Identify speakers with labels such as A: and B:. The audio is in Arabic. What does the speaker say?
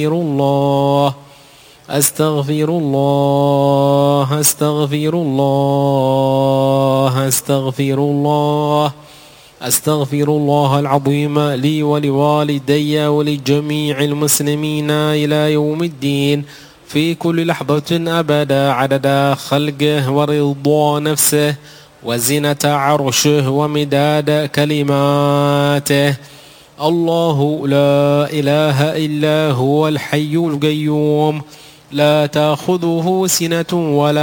A: الله أستغفر الله أستغفر الله أستغفر الله أستغفر الله العظيم لي ولوالدي ولجميع المسلمين إلى يوم الدين في كل لحظة أبدا عدد خلقه ورضا نفسه وزنة عرشه ومداد كلماته. الله لا إله إلا هو الحي القيوم لا تأخذه سنة ولا